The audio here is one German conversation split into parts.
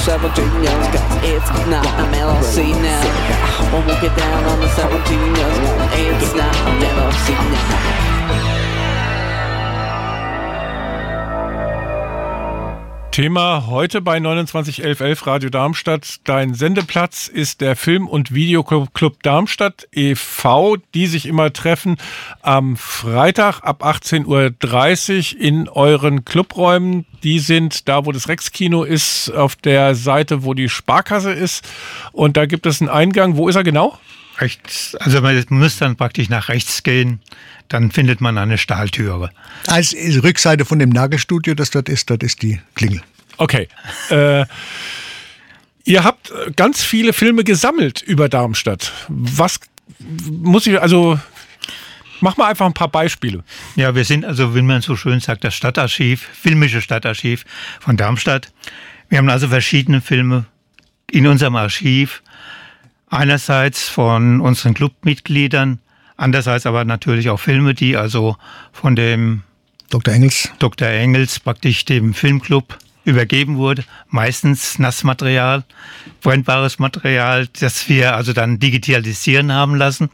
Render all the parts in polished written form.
17 years, 'cause it's not a MLC now. When we get down on the 17 years, it's not a MLC now. Thema heute bei 291111 Radio Darmstadt. Dein Sendeplatz ist der Film- und Videoclub Darmstadt e.V., die sich immer treffen am Freitag ab 18:30 Uhr in euren Clubräumen. Die sind da, wo das Rex-Kino ist, auf der Seite, wo die Sparkasse ist. Und da gibt es einen Eingang. Wo ist er genau? Rechts, also man muss dann praktisch nach rechts gehen. Dann findet man eine Stahltüre. Als Rückseite von dem Nagelstudio, das dort ist die Klingel. Okay. Ihr habt ganz viele Filme gesammelt über Darmstadt. Was muss ich, also mach mal einfach ein paar Beispiele. Ja, wir sind also, wie man so schön sagt, das Stadtarchiv, filmische Stadtarchiv von Darmstadt. Wir haben also verschiedene Filme in unserem Archiv. Einerseits von unseren Clubmitgliedern, andererseits aber natürlich auch Filme, die also von dem Dr. Engels praktisch dem Filmclub übergeben wurde. Meistens Nassmaterial, brennbares Material, das wir also dann digitalisieren haben lassen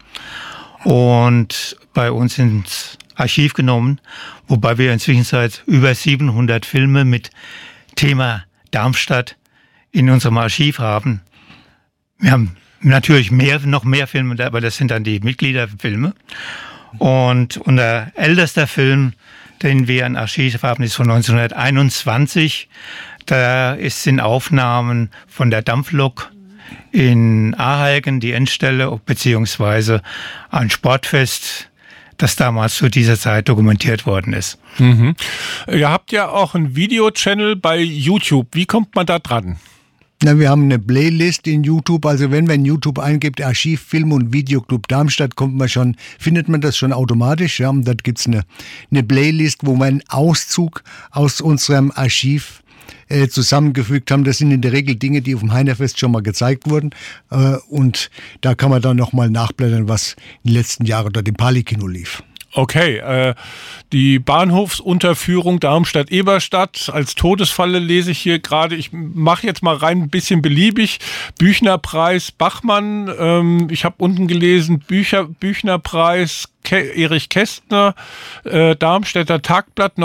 und bei uns ins Archiv genommen, wobei wir inzwischen seit über 700 Filme mit Thema Darmstadt in unserem Archiv haben. Wir haben natürlich noch mehr Filme, aber das sind dann die Mitgliederfilme. Und unser ältester Film, den wir im Archiv haben, ist von 1921. Da sind Aufnahmen von der Dampflok in Aheigen, die Endstelle, beziehungsweise ein Sportfest, das damals zu dieser Zeit dokumentiert worden ist. Mhm. Ihr habt ja auch einen Video-Channel bei YouTube. Wie kommt man da dran? Na, wir haben eine Playlist in YouTube, also wenn man in YouTube eingibt, Archiv, Film und Videoclub Darmstadt, findet man das schon automatisch. Ja, und dort gibt es eine Playlist, wo wir einen Auszug aus unserem Archiv zusammengefügt haben. Das sind in der Regel Dinge, die auf dem Heinerfest schon mal gezeigt wurden. Und da kann man dann nochmal nachblättern, was in den letzten Jahren dort im Pali-Kino lief. Okay, die Bahnhofsunterführung Darmstadt-Eberstadt als Todesfalle lese ich hier gerade. Ich mache jetzt mal rein ein bisschen beliebig. Büchnerpreis Bachmann, ich habe unten gelesen Büchnerpreis Erich Kästner, Darmstädter Tagblatt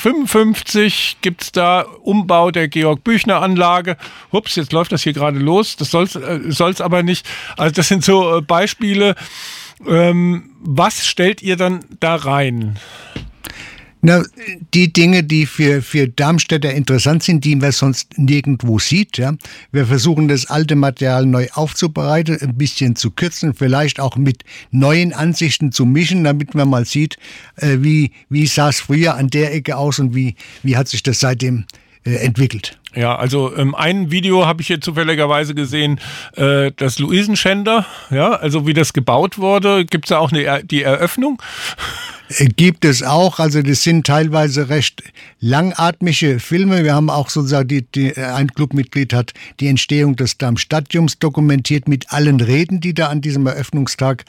1955 gibt's da Umbau der Georg-Büchner-Anlage. Hups, jetzt läuft das hier gerade los. Das soll's aber nicht. Also das sind so Beispiele. Was stellt ihr dann da rein? Na, die Dinge, die für Darmstädter interessant sind, die man sonst nirgendwo sieht. Ja. Wir versuchen, das alte Material neu aufzubereiten, ein bisschen zu kürzen, vielleicht auch mit neuen Ansichten zu mischen, damit man mal sieht, wie sah es früher an der Ecke aus und wie hat sich das seitdem entwickelt. Ja, also ein Video habe ich hier zufälligerweise gesehen, das Luisenschänder, ja, also wie das gebaut wurde. Gibt es da auch die Eröffnung? Gibt es auch, also das sind teilweise recht langatmige Filme. Wir haben auch sozusagen, ein Clubmitglied hat die Entstehung des Darmstadtiums dokumentiert mit allen Reden, die da an diesem Eröffnungstag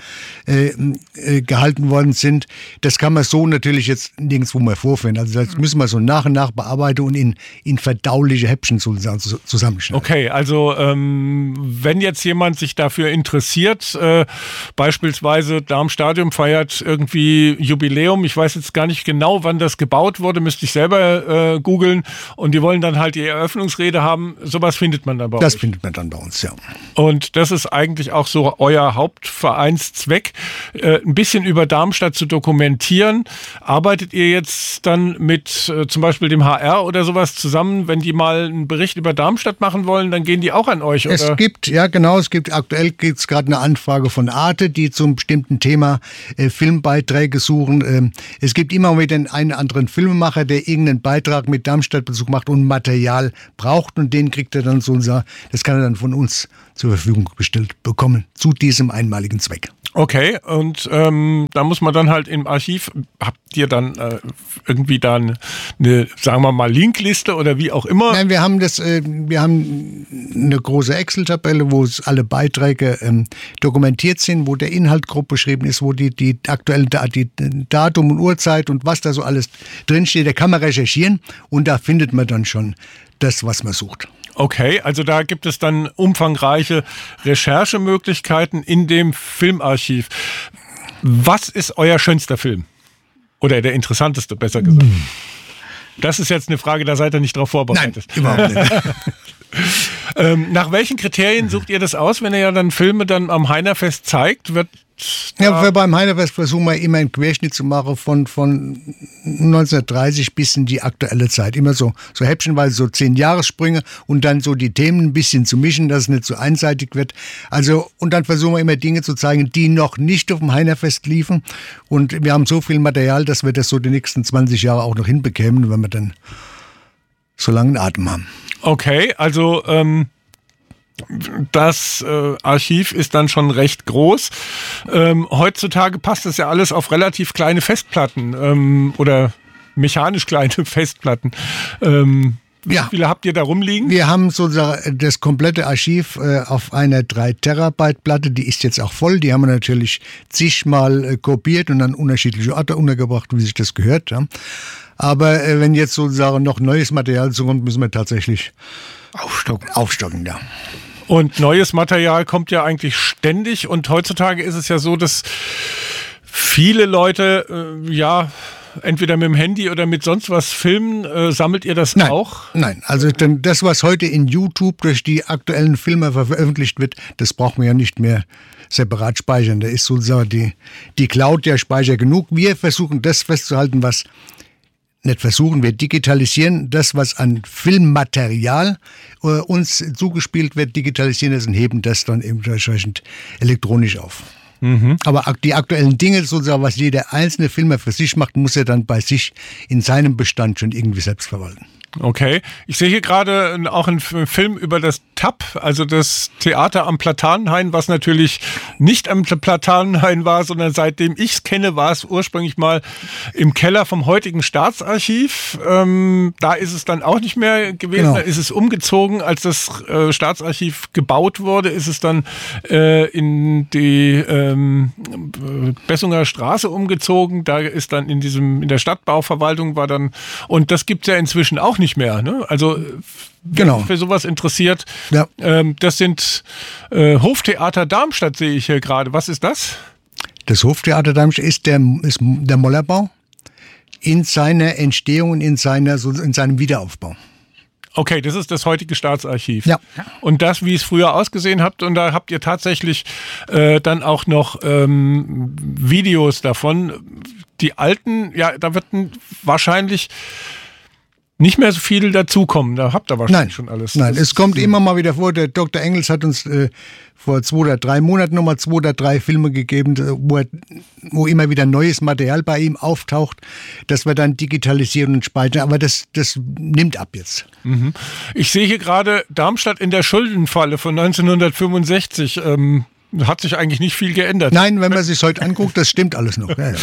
gehalten worden sind. Das kann man so natürlich jetzt nirgendwo mehr vorfinden. Also das müssen wir so nach und nach bearbeiten und in verdauliche Häppchen zusammenschneiden. Okay, also wenn jetzt jemand sich dafür interessiert, beispielsweise Darmstadium feiert irgendwie Jubiläum, ich weiß jetzt gar nicht genau, wann das gebaut wurde, müsste ich selber googeln, und die wollen dann halt die Eröffnungsrede haben, sowas findet man dann bei euch. Das findet man dann bei uns, ja. Und das ist eigentlich auch so euer Hauptvereinszweck, ein bisschen über Darmstadt zu dokumentieren. Arbeitet ihr jetzt dann mit zum Beispiel dem HR oder sowas zusammen, wenn die mal einen Bericht über Darmstadt machen wollen, dann gehen die auch an euch, oder? Aktuell gibt es gerade eine Anfrage von Arte, die zum bestimmten Thema Filmbeiträge suchen. Es gibt immer wieder einen anderen Filmemacher, der irgendeinen Beitrag mit Darmstadt-Bezug macht und Material braucht, und den kriegt er dann das kann er dann von uns zur Verfügung gestellt bekommen, zu diesem einmaligen Zweck. Okay, und da muss man dann halt im Archiv, habt ihr dann irgendwie dann eine, sagen wir mal, Linkliste oder wie auch immer? Nein, wir haben eine große Excel-Tabelle, wo alle Beiträge dokumentiert sind, wo der Inhalt grob beschrieben ist, wo die aktuellen Datum und Uhrzeit und was da so alles drinsteht. Da kann man recherchieren und da findet man dann schon das, was man sucht. Okay, also da gibt es dann umfangreiche Recherchemöglichkeiten in dem Filmarchiv. Was ist euer schönster Film? Oder der interessanteste, besser gesagt? Das ist jetzt eine Frage, da seid ihr nicht drauf vorbereitet. Nein, überhaupt nicht. Nach welchen Kriterien sucht ihr das aus, wenn ihr ja dann Filme dann am Heinerfest zeigt? Ja, beim Heinerfest versuchen wir immer einen Querschnitt zu machen von 1930 bis in die aktuelle Zeit. Immer so häppchenweise so 10 Jahressprünge und dann so die Themen ein bisschen zu mischen, dass es nicht so einseitig wird. Also, und dann versuchen wir immer Dinge zu zeigen, die noch nicht auf dem Heinerfest liefen. Und wir haben so viel Material, dass wir das so die nächsten 20 Jahre auch noch hinbekämen, wenn wir dann so lange einen Atem haben. Okay, also das Archiv ist dann schon recht groß. Heutzutage passt das ja alles auf relativ kleine Festplatten oder mechanisch kleine Festplatten. Wie viele habt ihr da rumliegen? Wir haben sozusagen das komplette Archiv auf einer 3 Terabyte Platte, die ist jetzt auch voll. Die haben wir natürlich zigmal kopiert und an unterschiedliche Orte untergebracht, wie sich das gehört. Ja. Aber wenn jetzt sozusagen noch neues Material zukommt, müssen wir tatsächlich aufstocken, ja. Und neues Material kommt ja eigentlich ständig und heutzutage ist es ja so, dass viele Leute entweder mit dem Handy oder mit sonst was filmen. Sammelt ihr das auch? Nein, also das, was heute in YouTube durch die aktuellen Filme veröffentlicht wird, das brauchen wir ja nicht mehr separat speichern. Da ist sozusagen die Cloud der Speicher genug. Wir versuchen das festzuhalten, wir digitalisieren das, was an Filmmaterial uns zugespielt wird, digitalisieren das und heben das dann eben entsprechend elektronisch auf. Aber die aktuellen Dinge, sozusagen, was jeder einzelne Filmer für sich macht, muss er dann bei sich in seinem Bestand schon irgendwie selbst verwalten. Okay. Ich sehe hier gerade auch einen Film über das TAP, also das Theater am Platanenhain, was natürlich nicht am Platanenhain war, sondern seitdem ich es kenne, war es ursprünglich mal im Keller vom heutigen Staatsarchiv. Da ist es dann auch nicht mehr gewesen. Genau. Da ist es umgezogen. Als das Staatsarchiv gebaut wurde, ist es dann in die Bessunger Straße umgezogen. Da ist dann in der Stadtbauverwaltung war dann, und das gibt es ja inzwischen auch nicht mehr. Ne? Also genau. Für sowas interessiert. Ja. Das sind Hoftheater Darmstadt, sehe ich hier gerade. Was ist das? Das Hoftheater Darmstadt ist der Mollerbau in seiner Entstehung und in seinem Wiederaufbau. Okay, das ist das heutige Staatsarchiv. Ja. Und das, wie es früher ausgesehen habt, und da habt ihr tatsächlich dann auch noch Videos davon. Die alten, ja, da wird wahrscheinlich nicht mehr so viel dazukommen. Da habt ihr wahrscheinlich schon alles. Nein, es kommt immer mal wieder vor. Der Dr. Engels hat uns vor 2 oder 3 Monaten nochmal 2 oder 3 Filme gegeben, wo immer wieder neues Material bei ihm auftaucht, das wir dann digitalisieren und speichern. Aber das nimmt ab jetzt. Mhm. Ich sehe hier gerade Darmstadt in der Schuldenfalle von 1965. Hat sich eigentlich nicht viel geändert. Nein, wenn man sich heute anguckt, das stimmt alles noch. Ja,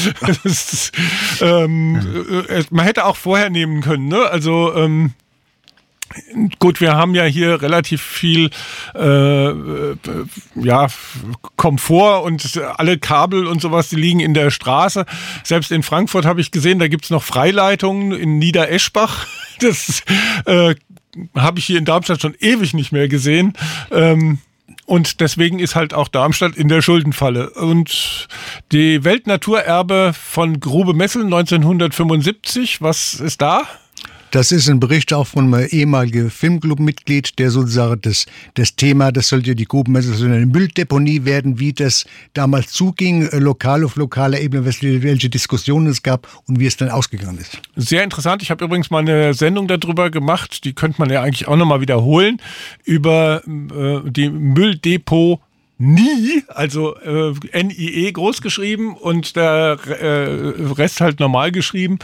ja. Man hätte auch vorher nehmen können, ne? Also gut, wir haben ja hier relativ viel Komfort und alle Kabel und sowas, die liegen in der Straße. Selbst in Frankfurt habe ich gesehen, da gibt's noch Freileitungen in Niedereschbach. Das habe ich hier in Darmstadt schon ewig nicht mehr gesehen. Und deswegen ist halt auch Darmstadt in der Schuldenfalle. Und die Weltnaturerbe von Grube-Messel 1975, was ist da? Das ist ein Bericht auch von einem ehemaligen Filmclub-Mitglied, der sozusagen das Thema, das sollte die Grube-Messel eine Mülldeponie werden, wie das damals zuging, lokal auf lokaler Ebene, welche Diskussionen es gab und wie es dann ausgegangen ist. Sehr interessant. Ich habe übrigens mal eine Sendung darüber gemacht, die könnte man ja eigentlich auch nochmal wiederholen, über die Mülldepot also NIE groß geschrieben und der Rest halt normal geschrieben.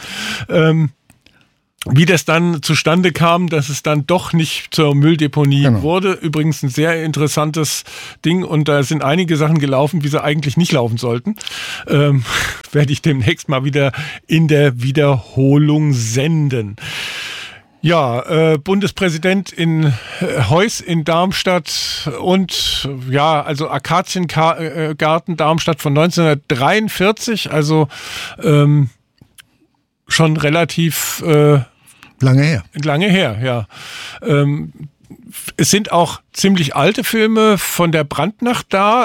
Wie das dann zustande kam, dass es dann doch nicht zur Mülldeponie wurde. Übrigens ein sehr interessantes Ding und da sind einige Sachen gelaufen, wie sie eigentlich nicht laufen sollten. Werde ich demnächst mal wieder in der Wiederholung senden. Ja, Bundespräsident in Heuss in Darmstadt und ja, also Akaziengarten Darmstadt von 1943, also schon relativ Lange her, ja. es sind auch ziemlich alte Filme von der Brandnacht da.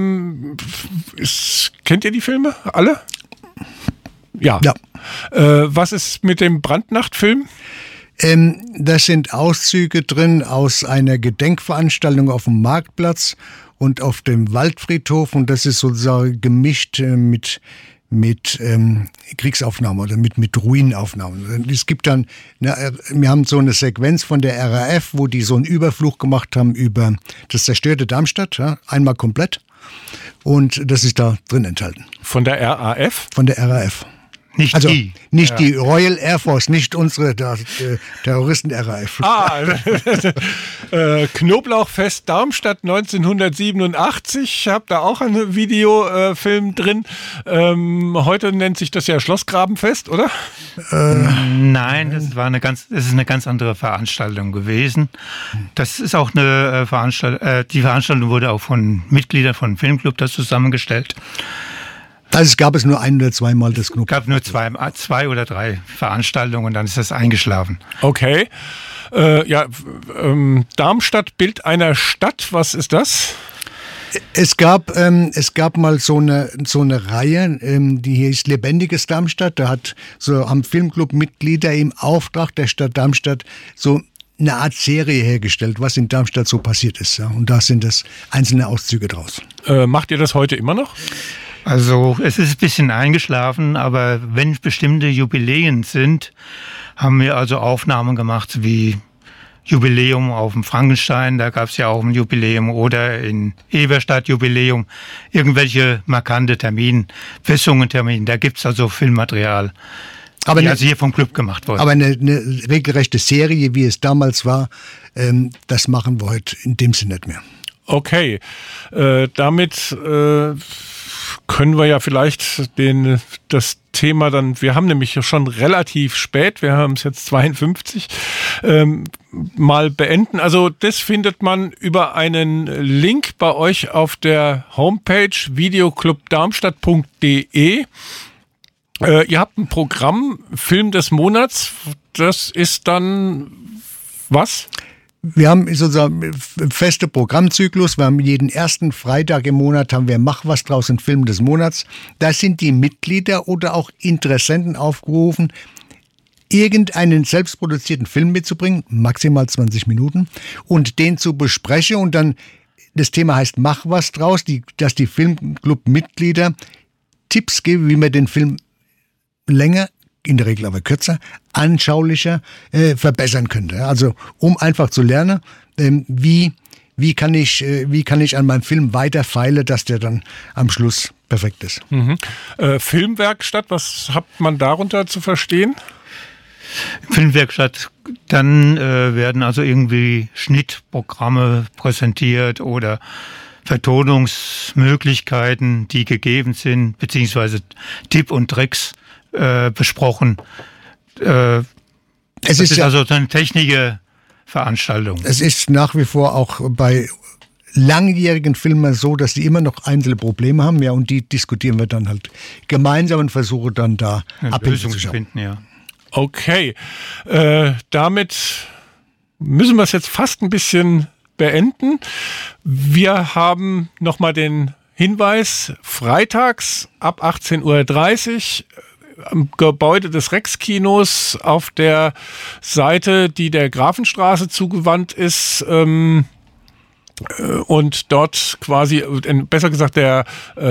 Kennt ihr die Filme alle? Ja. Was ist mit dem Brandnacht-Film? Da sind Auszüge drin aus einer Gedenkveranstaltung auf dem Marktplatz und auf dem Waldfriedhof, und das ist sozusagen gemischt mit Kriegsaufnahmen oder mit Ruinenaufnahmen. Es gibt dann, wir haben so eine Sequenz von der RAF, wo die so einen Überflug gemacht haben über das zerstörte Darmstadt, ja, einmal komplett. Und das ist da drin enthalten. Von der RAF? Von der RAF. Nicht die Royal Air Force, nicht unsere Terroristen RAF. Knoblauchfest Darmstadt 1987. Ich habe da auch einen Videofilm drin. Heute nennt sich das ja Schlossgrabenfest, oder? Nein, das ist eine ganz andere Veranstaltung gewesen. Das ist auch eine Veranstaltung. Die Veranstaltung wurde auch von Mitgliedern von Filmclub das zusammengestellt. Also es gab nur ein oder zweimal das Knoblauch. Es gab nur zwei oder drei Veranstaltungen und dann ist das eingeschlafen. Okay. Darmstadt, Bild einer Stadt, was ist das? Es gab mal so eine Reihe, die hieß Lebendiges Darmstadt. Da haben Filmclub-Mitglieder im Auftrag der Stadt Darmstadt so eine Art Serie hergestellt, was in Darmstadt so passiert ist. Ja. Und da sind das einzelne Auszüge draus. Macht ihr das heute immer noch? Also es ist ein bisschen eingeschlafen, aber wenn bestimmte Jubiläen sind, haben wir also Aufnahmen gemacht wie Jubiläum auf dem Frankenstein, da gab es ja auch ein Jubiläum, oder in Eberstadt Jubiläum, irgendwelche markante Festungen-Termine, da gibt es also Filmmaterial, die also hier vom Club gemacht wurde. Aber eine regelrechte Serie, wie es damals war, das machen wir heute in dem Sinne nicht mehr. Okay, damit können wir ja vielleicht das Thema dann, wir haben nämlich schon relativ spät, wir haben es jetzt 52, mal beenden. Also das findet man über einen Link bei euch auf der Homepage videoclubdarmstadt.de. Ihr habt ein Programm, Film des Monats, das ist dann was? Wir haben sozusagen einen festen Programmzyklus. Wir haben jeden ersten Freitag im Monat haben wir Mach was draus, ein Film des Monats. Da sind die Mitglieder oder auch Interessenten aufgerufen, irgendeinen selbstproduzierten Film mitzubringen, maximal 20 Minuten, und den zu besprechen. Und dann, das Thema heißt Mach was draus, dass die Filmclub-Mitglieder Tipps geben, wie man den Film länger, in der Regel aber kürzer, anschaulicher verbessern könnte. Also um einfach zu lernen, wie kann ich an meinem Film weiterfeilen, dass der dann am Schluss perfekt ist. Mhm. Filmwerkstatt, was hat man darunter zu verstehen? Filmwerkstatt, dann werden also irgendwie Schnittprogramme präsentiert oder Vertonungsmöglichkeiten, die gegeben sind, beziehungsweise Tipp und Tricks besprochen. Es ist also eine technische Veranstaltung. Es ist nach wie vor auch bei langjährigen Filmern so, dass die immer noch einzelne Probleme haben, ja, und die diskutieren wir dann halt gemeinsam und versuchen dann da Abhilfe zu finden. Ja. Okay, damit müssen wir es jetzt fast ein bisschen beenden. Wir haben nochmal den Hinweis, freitags ab 18:30 Uhr am Gebäude des Rex-Kinos auf der Seite, die der Grafenstraße zugewandt ist, und dort quasi, besser gesagt der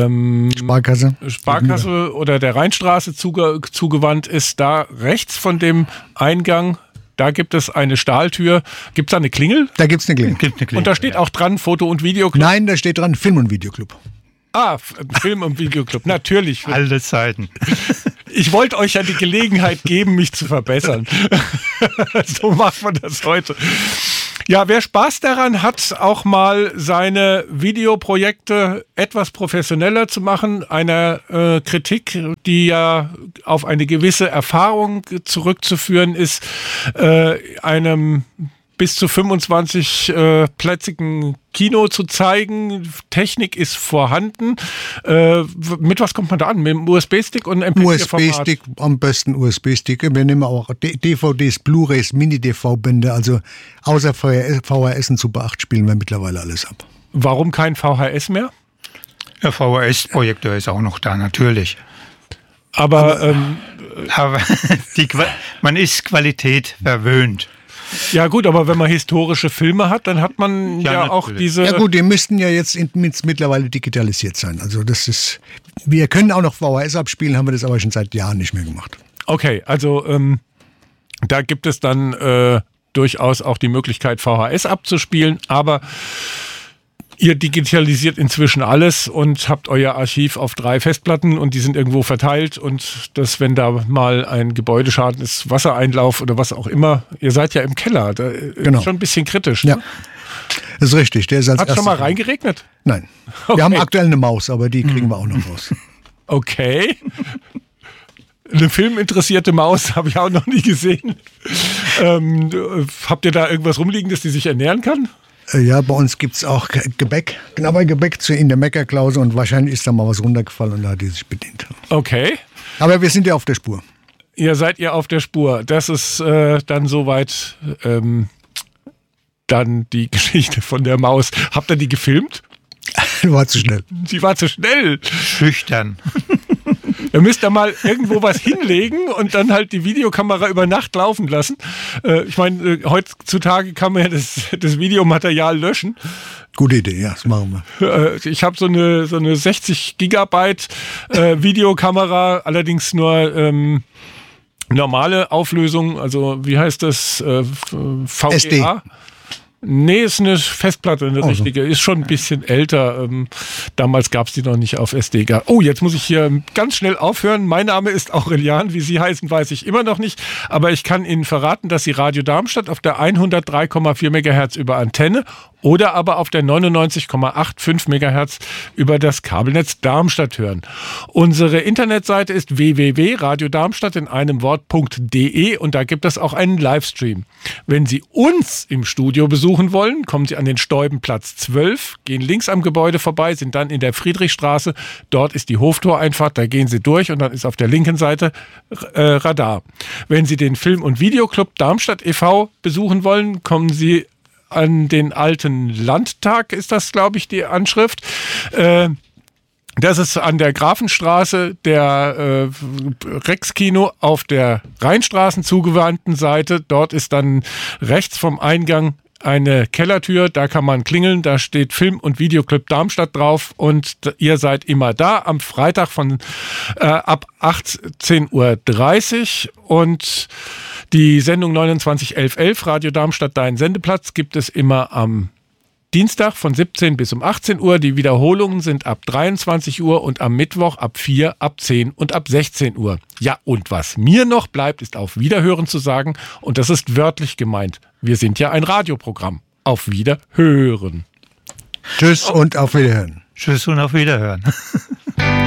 Sparkasse oder der Rheinstraße zugewandt ist, da rechts von dem Eingang, da gibt es eine Stahltür. Gibt es da eine Klingel? Da gibt es eine Klingel. Und da steht auch dran Foto- und Videoclub? Nein, da steht dran Film- und Videoclub. Ah, Film- und Videoclub, natürlich. Alle Zeiten. Ich wollte euch ja die Gelegenheit geben, mich zu verbessern. So macht man das heute. Ja, wer Spaß daran hat, auch mal seine Videoprojekte etwas professioneller zu machen, einer Kritik, die ja auf eine gewisse Erfahrung zurückzuführen ist, einem bis zu 25 plätzigen Kino zu zeigen. Technik ist vorhanden. Mit was kommt man da an? Mit dem USB-Stick und einem USB-Stick, am besten USB-Stick. Wir nehmen auch DVDs, Blu-rays, Mini-DV-Bänder. Also außer VHS und Super 8 spielen wir mittlerweile alles ab. Warum kein VHS mehr? Der VHS-Projektor ist auch noch da, natürlich. Aber man ist Qualität verwöhnt. Ja gut, aber wenn man historische Filme hat, dann hat man ja auch diese... Ja gut, die müssten ja jetzt mittlerweile digitalisiert sein. Also das ist... Wir können auch noch VHS abspielen, haben wir das aber schon seit Jahren nicht mehr gemacht. Okay, also da gibt es dann durchaus auch die Möglichkeit, VHS abzuspielen, aber... Ihr digitalisiert inzwischen alles und habt euer Archiv auf 3 Festplatten und die sind irgendwo verteilt und dass, wenn da mal ein Gebäudeschaden ist, Wassereinlauf oder was auch immer, ihr seid ja im Keller, da ist schon ein bisschen kritisch. Ja, das ist richtig. Hat schon mal reingeregnet? Nein. Okay. Wir haben aktuell eine Maus, aber die kriegen wir auch noch raus. Okay. Eine filminteressierte Maus habe ich auch noch nie gesehen. Habt ihr da irgendwas rumliegen, das die sich ernähren kann? Ja, bei uns gibt es auch Gebäck, Knabbergebäck in der Meckerklause und wahrscheinlich ist da mal was runtergefallen und da hat die sich bedient. Okay. Aber wir sind ja auf der Spur. Seid ihr auf der Spur. Das ist dann soweit dann die Geschichte von der Maus. Habt ihr die gefilmt? War zu schnell. Sie war zu schnell. Schüchtern. Ihr müsst da mal irgendwo was hinlegen und dann halt die Videokamera über Nacht laufen lassen. Ich meine, heutzutage kann man ja das Videomaterial löschen. Gute Idee, ja, das machen wir. Ich habe so eine 60 Gigabyte Videokamera, allerdings nur normale Auflösung, also wie heißt das? VGA? SD. Nee, ist eine Festplatte, eine richtige. Ist schon ein bisschen älter. Damals gab es die noch nicht auf SD. Oh, jetzt muss ich hier ganz schnell aufhören. Mein Name ist Aurelian. Wie Sie heißen, weiß ich immer noch nicht. Aber ich kann Ihnen verraten, dass Sie Radio Darmstadt auf der 103,4 MHz über Antenne oder aber auf der 99,85 MHz über das Kabelnetz Darmstadt hören. Unsere Internetseite ist www.radiodarmstadt in einem Wort.de und da gibt es auch einen Livestream. Wenn Sie uns im Studio besuchen wollen, kommen Sie an den Steubenplatz 12, gehen links am Gebäude vorbei, sind dann in der Friedrichstraße. Dort ist die Hoftoreinfahrt, da gehen Sie durch und dann ist auf der linken Seite Radar. Wenn Sie den Film- und Videoclub Darmstadt e.V. besuchen wollen, kommen Sie an den alten Landtag, ist das, glaube ich, die Anschrift. Das ist an der Grafenstraße, der Rex-Kino auf der Rheinstraßen zugewandten Seite. Dort ist dann rechts vom Eingang eine Kellertür, da kann man klingeln, da steht Film- und Videoclub Darmstadt drauf und ihr seid immer da am Freitag von ab 18:30 Uhr und die Sendung 291111 Radio Darmstadt, dein Sendeplatz, gibt es immer am Dienstag von 17 bis um 18 Uhr. Die Wiederholungen sind ab 23 Uhr und am Mittwoch ab 4, ab 10 und ab 16 Uhr. Ja, und was mir noch bleibt, ist auf Wiederhören zu sagen und das ist wörtlich gemeint. Wir sind ja ein Radioprogramm. Auf Wiederhören. Tschüss und auf Wiederhören. Tschüss und auf Wiederhören.